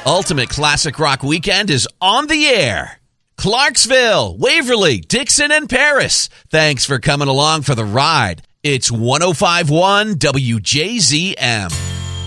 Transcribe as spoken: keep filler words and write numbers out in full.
ultimate classic rock weekend is on the air. Clarksville, Waverly, Dixon, and Paris. Thanks for coming along for the ride. It's one oh five point one W J Z M.